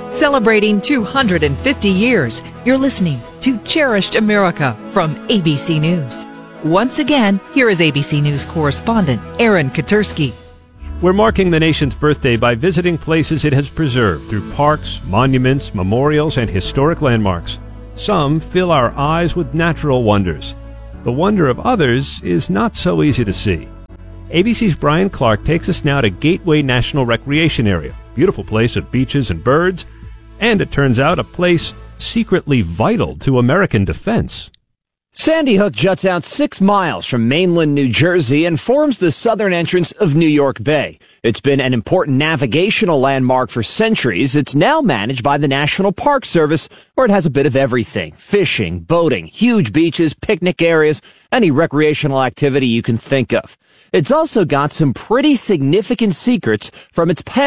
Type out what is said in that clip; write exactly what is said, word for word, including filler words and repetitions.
Celebrating two hundred fifty years, you're listening to Cherished America from A B C News. Once again, here is A B C News correspondent Aaron Katersky. We're marking the nation's birthday by visiting places it has preserved through parks, monuments, memorials, and historic landmarks. Some fill our eyes with natural wonders. The wonder of others is not so easy to see. A B C's Brian Clark takes us now to Gateway National Recreation Area, beautiful place of beaches and birds, and it turns out a place secretly vital to American defense. Sandy Hook juts out six miles from mainland New Jersey and forms the southern entrance of New York Bay. It's been an important navigational landmark for centuries. It's now managed by the National Park Service, where it has a bit of everything: fishing, boating, huge beaches, picnic areas, any recreational activity you can think of. It's also got some pretty significant secrets from its past.